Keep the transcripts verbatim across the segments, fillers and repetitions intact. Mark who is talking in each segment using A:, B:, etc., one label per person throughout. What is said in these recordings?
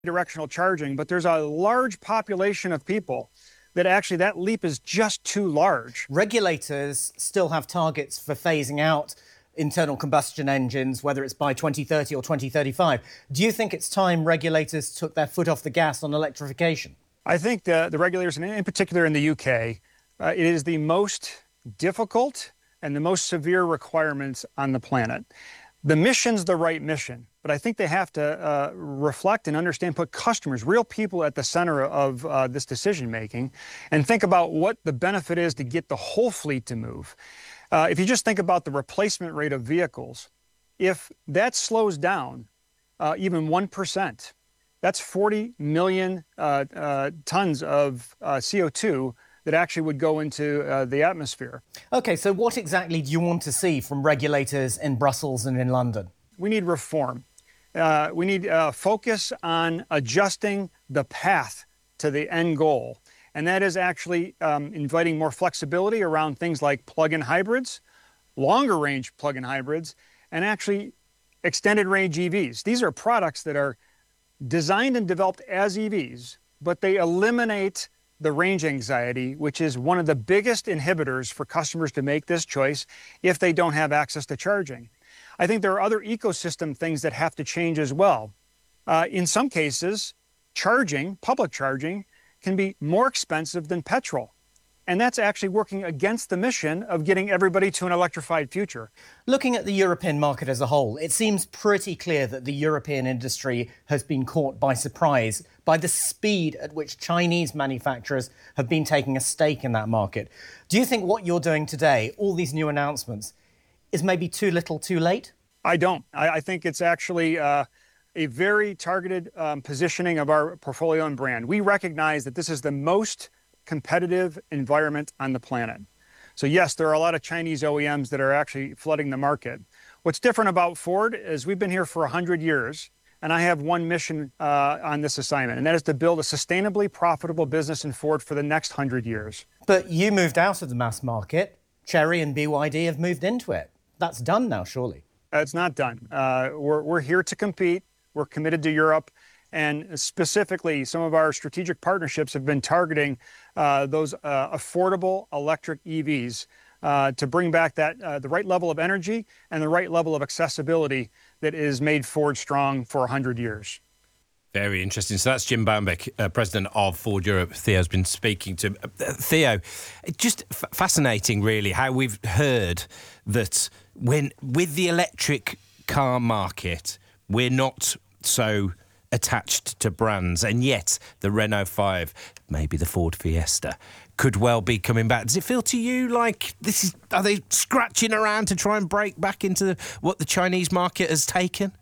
A: directional charging, but there's a large population of people that actually that leap is just too large.
B: Regulators still have targets for phasing out internal combustion engines, whether it's by twenty thirty or twenty thirty-five. Do you think it's time regulators took their foot off the gas on electrification?
A: I think the, the regulators, and in particular in the U K, uh, it is the most difficult and the most severe requirements on the planet. The mission's the right mission, but I think they have to uh, reflect and understand, put customers, real people at the center of uh, this decision-making, and think about what the benefit is to get the whole fleet to move. Uh, if you just think about the replacement rate of vehicles, if that slows down uh, even one percent, that's forty million uh, uh, tons of uh, C O two that actually would go into uh, the atmosphere.
B: OK, so what exactly do you want to see from regulators in Brussels and in London?
A: We need reform. Uh, we need uh, focus on adjusting the path to the end goal. And that is actually um, inviting more flexibility around things like plug-in hybrids, longer range plug-in hybrids, and actually extended range E Vs. These are products that are designed and developed as E Vs, but they eliminate the range anxiety, which is one of the biggest inhibitors for customers to make this choice if they don't have access to charging. I think there are other ecosystem things that have to change as well. Uh, in some cases, charging, public charging, can be more expensive than petrol. And that's actually working against the mission of getting everybody to an electrified future.
B: Looking at the European market as a whole, it seems pretty clear that the European industry has been caught by surprise by the speed at which Chinese manufacturers have been taking a stake in that market. Do you think what you're doing today, all these new announcements, is maybe too little too late?
A: I don't. I, I think it's actually uh, a very targeted um, positioning of our portfolio and brand. We recognize that this is the most competitive environment on the planet. So yes, there are a lot of Chinese O E Ms that are actually flooding the market. What's different about Ford is we've been here for one hundred years, and I have one mission uh, on this assignment, and that is to build a sustainably profitable business in Ford for the next one hundred years.
B: But you moved out of the mass market. Chery and B Y D have moved into it. That's done now, surely.
A: Uh, it's not done. Uh, we're, we're here to compete. We're committed to Europe. And specifically, some of our strategic partnerships have been targeting uh, those uh, affordable electric E Vs uh, to bring back that uh, the right level of energy and the right level of accessibility that is made Ford strong for one hundred years.
C: Very interesting. So that's Jim Baumbick, uh, president of Ford Europe. Theo's been speaking to uh, Theo. Just f- fascinating, really, how we've heard that when with the electric car market, we're not so attached to brands, and yet the Renault five, maybe the Ford Fiesta, could well be coming back. Does it feel to you like this is? Are they scratching around to try and break back into the, what the Chinese market has taken?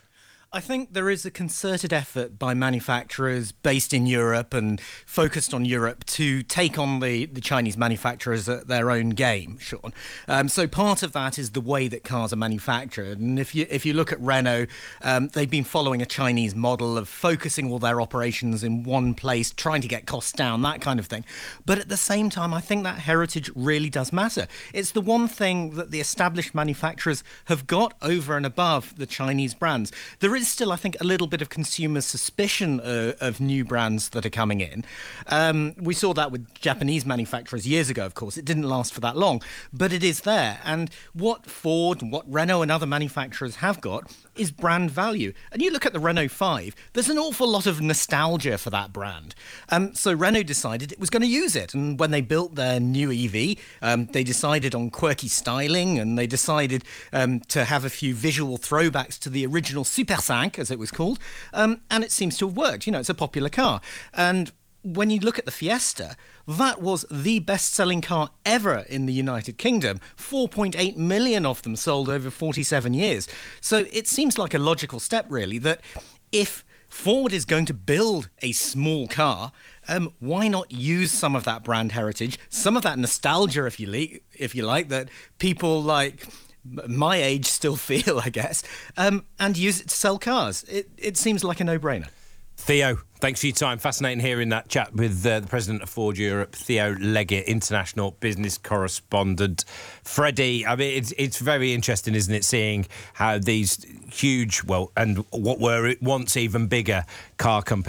B: I think there is a concerted effort by manufacturers based in Europe and focused on Europe to take on the, the Chinese manufacturers at their own game, Sean. Um, so part of that is the way that cars are manufactured. And if you if you look at Renault, um, they've been following a Chinese model of focusing all their operations in one place, trying to get costs down, that kind of thing. But at the same time, I think that heritage really does matter. It's the one thing that the established manufacturers have got over and above the Chinese brands. There is still, I think, a little bit of consumer suspicion uh, of new brands that are coming in. Um, we saw that with Japanese manufacturers years ago, of course. It didn't last for that long, but it is there. And what Ford and what Renault and other manufacturers have got is brand value. And you look at the Renault five, there's an awful lot of nostalgia for that brand. Um, so Renault decided it was going to use it. And when they built their new E V, um, they decided on quirky styling, and they decided um, to have a few visual throwbacks to the original Super cinq, as it was called. Um, and it seems to have worked. You know, it's a popular car. And when you look at the Fiesta, that was the best-selling car ever in the United Kingdom. four point eight million of them sold over forty-seven years. So it seems like a logical step, really, that if Ford is going to build a small car, um, why not use some of that brand heritage, some of that nostalgia, if you like, if you like, that people like my age still feel, I guess, um, and use it to sell cars? It, it seems like a no-brainer.
C: Theo, thanks for your time. Fascinating hearing that chat with uh, the president of Ford Europe, Theo Leggett, international business correspondent. Freddie, I mean, it's, it's very interesting, isn't it, seeing how these huge, well, and what were once even bigger car companies